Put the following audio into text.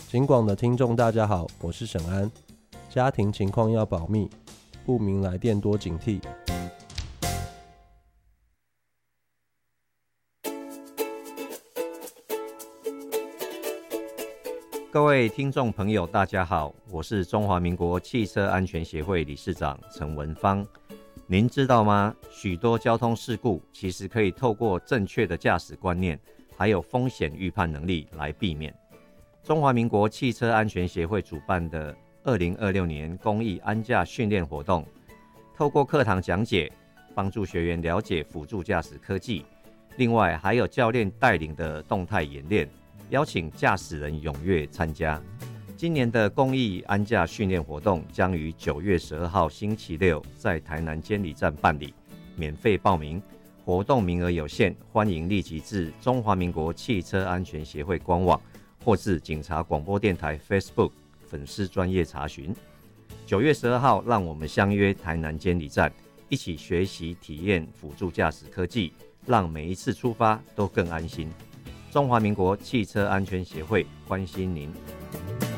警广的听众大家好，我是沈安。家庭情况要保密，不明来电多警惕。 各位听众朋友大家好，我是中华民国汽车安全协会理事长陈文芳。您知道吗？许多交通事故其实可以透过正确的驾驶观念，还有风险预判能力来避免。中华民国汽车安全协会主办的2026年公益安驾训练活动，透过课堂讲解，帮助学员了解辅助驾驶科技，另外还有教练带领的动态演练，邀请驾驶人踊跃参加。今年的公益安驾训练活动将于9月12号星期六在台南监理站办理，免费报名，活动名额有限，欢迎立即至中华民国汽车安全协会官网或至警察广播电台 Facebook 粉丝专页查询。9月12号，让我们相约台南监理站，一起学习体验辅助驾驶科技，让每一次出发都更安心。中华民国汽车安全协会关心您。